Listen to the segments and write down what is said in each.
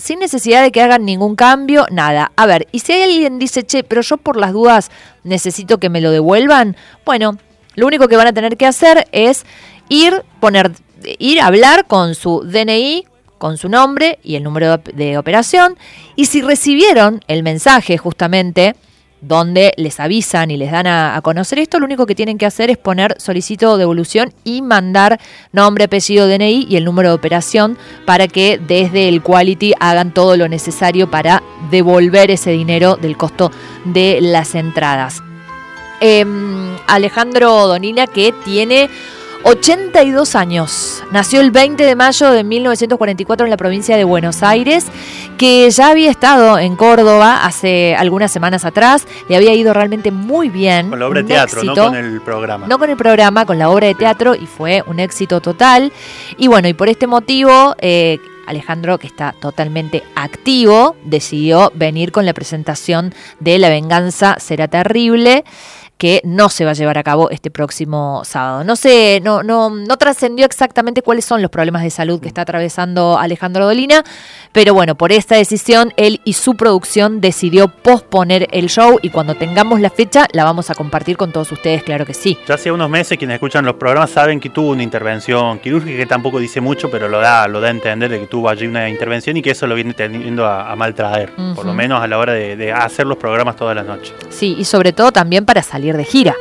sin necesidad de que hagan ningún cambio, nada. A ver, y si alguien dice, che, pero yo por las dudas necesito que me lo devuelvan, bueno, lo único que van a tener que hacer es ir a hablar con su DNI, con su nombre y el número de operación, y si recibieron el mensaje justamente donde les avisan y les dan a conocer esto, lo único que tienen que hacer es poner solicito devolución y mandar nombre, apellido, DNI y el número de operación para que desde el Quality hagan todo lo necesario para devolver ese dinero del costo de las entradas. Alejandro Dolina, que tiene 82 años, nació el 20 de mayo de 1944 en la provincia de Buenos Aires, que ya había estado en Córdoba hace algunas semanas atrás, le había ido realmente muy bien. Con la obra de teatro, éxito, no con el programa. No con el programa, con la obra de teatro, y fue un éxito total. Y bueno, y por este motivo, Alejandro, que está totalmente activo, decidió venir con la presentación de La venganza será terrible, que no se va a llevar a cabo este próximo sábado. No sé, no trascendió exactamente cuáles son los problemas de salud que está atravesando Alejandro Dolina, pero bueno, por esta decisión, él y su producción decidió posponer el show, y cuando tengamos la fecha la vamos a compartir con todos ustedes, claro que sí. Ya hace unos meses quienes escuchan los programas saben que tuvo una intervención quirúrgica, que tampoco dice mucho, pero lo da a entender de que tuvo allí una intervención y que eso lo viene tendiendo a mal traer, por lo menos a la hora de hacer los programas todas las noches. Sí, y sobre todo también para salir de gira,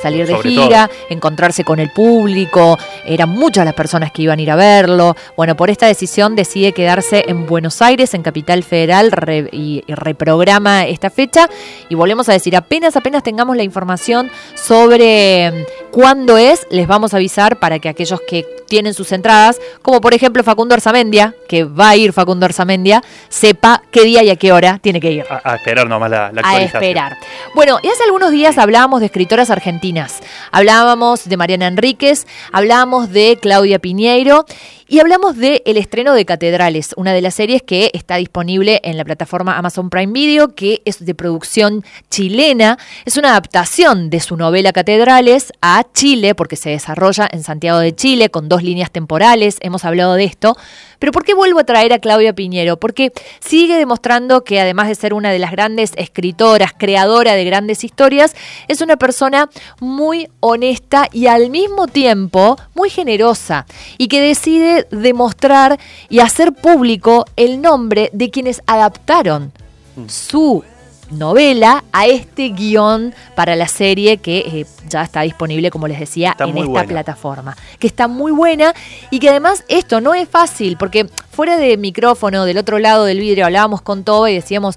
encontrarse con el público, eran muchas las personas que iban a ir a verlo. Bueno, por esta decisión decide quedarse en Buenos Aires, en Capital Federal, y reprograma esta fecha, y volvemos a decir, apenas tengamos la información sobre cuándo es, les vamos a avisar para que aquellos que tienen sus entradas, como por ejemplo Facundo Arzamendia, que va a ir Facundo Arzamendia, sepa qué día y a qué hora tiene que ir. A esperar nomás la actualización. A esperar. Bueno, y hace algunos días hablábamos de escritoras argentinas, hablábamos de Mariana Enríquez, hablábamos de Claudia Piñeiro, y hablamos del estreno de Catedrales, una de las series que está disponible en la plataforma Amazon Prime Video, que es de producción chilena. Es una adaptación de su novela Catedrales a Chile, porque se desarrolla en Santiago de Chile, con 2 líneas temporales. Hemos hablado de esto. Pero ¿por qué vuelvo a traer a Claudia Piñeiro? Porque sigue demostrando que, además de ser una de las grandes escritoras, creadora de grandes historias, es una persona muy honesta y al mismo tiempo muy generosa, y que decide demostrar y hacer público el nombre de quienes adaptaron su novela a este guión para la serie que ya está disponible, como les decía, en esta plataforma, que está muy buena, y que además esto no es fácil, porque fuera de micrófono, del otro lado del vidrio, hablábamos con Toba y decíamos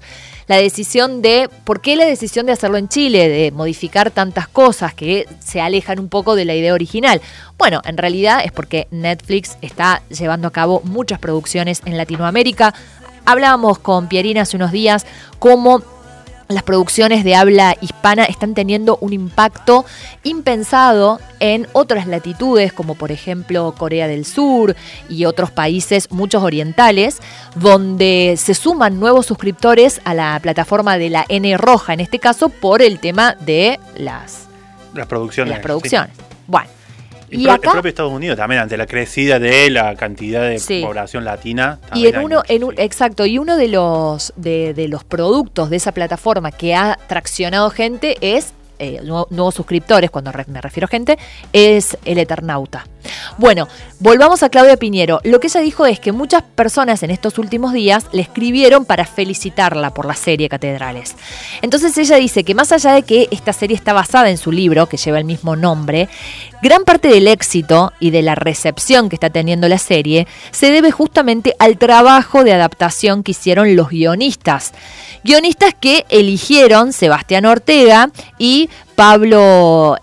¿por qué la decisión de hacerlo en Chile, de modificar tantas cosas que se alejan un poco de la idea original? Bueno, en realidad es porque Netflix está llevando a cabo muchas producciones en Latinoamérica. Hablábamos con Pierina hace unos días cómo las producciones de habla hispana están teniendo un impacto impensado en otras latitudes, como por ejemplo Corea del Sur y otros países, muchos orientales, donde se suman nuevos suscriptores a la plataforma de la N Roja, en este caso por el tema de las producciones. Sí. Bueno. Y acá, el propio Estados Unidos también, ante la crecida de la cantidad de población latina. Y exacto, y uno de los productos de esa plataforma que ha traccionado gente es nuevos suscriptores, cuando me refiero a gente, es El Eternauta. Bueno, volvamos a Claudia Piñeiro. Lo que ella dijo es que muchas personas en estos últimos días le escribieron para felicitarla por la serie Catedrales. Entonces ella dice que más allá de que esta serie está basada en su libro, que lleva el mismo nombre, gran parte del éxito y de la recepción que está teniendo la serie se debe justamente al trabajo de adaptación que hicieron los guionistas. Guionistas que eligieron Sebastián Ortega y Pablo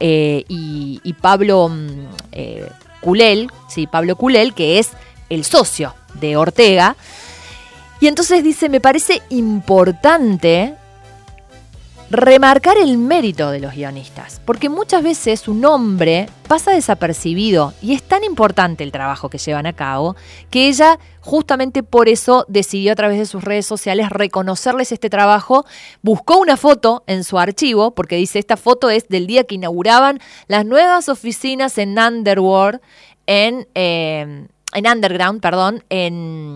Pablo Culel, que es el socio de Ortega. Y entonces dice, me parece importante remarcar el mérito de los guionistas, porque muchas veces su nombre pasa desapercibido y es tan importante el trabajo que llevan a cabo que ella justamente por eso decidió a través de sus redes sociales reconocerles este trabajo. Buscó una foto en su archivo porque dice, esta foto es del día que inauguraban las nuevas oficinas en Underground,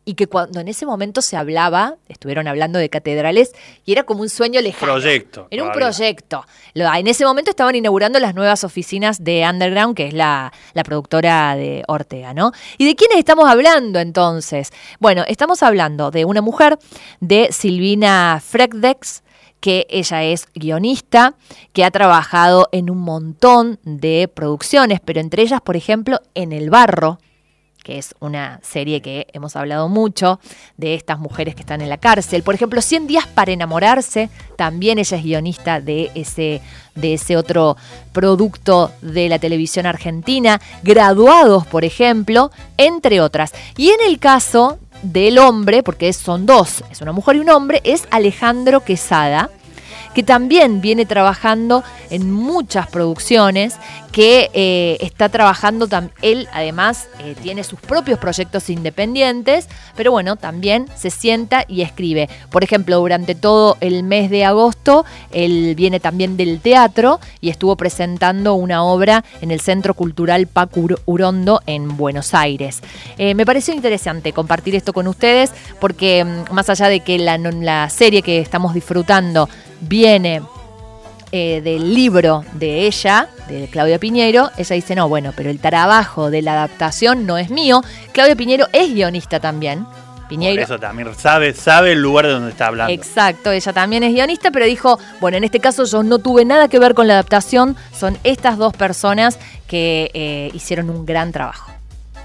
y que cuando en ese momento se hablaba, estuvieron hablando de catedrales, y era como un sueño lejano. Proyecto. Era un proyecto. En ese momento estaban inaugurando las nuevas oficinas de Underground, que es la productora de Ortega, ¿no? ¿Y de quiénes estamos hablando entonces? Bueno, estamos hablando de una mujer, de Silvina Freddex, que ella es guionista, que ha trabajado en un montón de producciones, pero entre ellas, por ejemplo, En el Barro, que es una serie que hemos hablado mucho, de estas mujeres que están en la cárcel. Por ejemplo, 100 días para enamorarse, también ella es guionista de ese otro producto de la televisión argentina. Graduados, por ejemplo, entre otras. Y en el caso del hombre, porque son dos, es una mujer y un hombre, es Alejandro Quesada, que también viene trabajando en muchas producciones, que está trabajando, él además tiene sus propios proyectos independientes, pero bueno, también se sienta y escribe. Por ejemplo, durante todo el mes de agosto, él viene también del teatro y estuvo presentando una obra en el Centro Cultural Paco Urondo en Buenos Aires. Me pareció interesante compartir esto con ustedes, porque más allá de que la serie que estamos disfrutando viene del libro de ella, de Claudia Piñeiro, ella dice, no, bueno, pero el trabajo de la adaptación no es mío. Claudia Piñeiro es guionista también. Piñeiro. Por eso también sabe el lugar de donde está hablando. Exacto, ella también es guionista, pero dijo, bueno, en este caso yo no tuve nada que ver con la adaptación, son estas dos personas que hicieron un gran trabajo.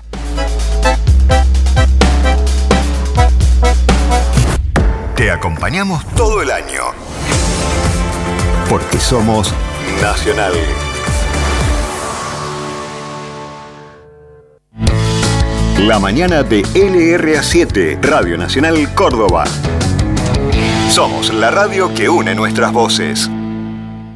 Te acompañamos todo el año. Porque somos Nacional. La mañana de LRA7, Radio Nacional Córdoba. Somos la radio que une nuestras voces.